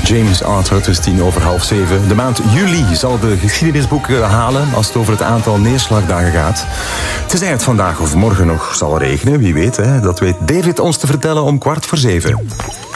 James Arthur, het is 7:10. De maand juli zal de geschiedenisboeken halen als het over het aantal neerslagdagen gaat. Tenzij het vandaag of morgen nog zal regenen, wie weet. Hè? Dat weet David ons te vertellen om 6:15.